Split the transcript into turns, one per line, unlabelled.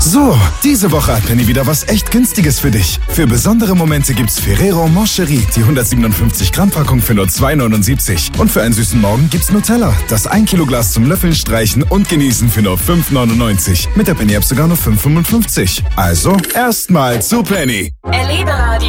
So, diese Woche hat Penny wieder was echt Günstiges für dich. Für besondere Momente gibt's Ferrero Moncherie, die 157 Gramm Packung für nur 2,79. Und für einen süßen Morgen gibt's Nutella, das 1 Kilo Glas zum Löffeln, Streichen und Genießen für nur 5,99. Mit der Penny App sogar nur 5,55. Also, erstmal zu Penny.
Erlebe Radio.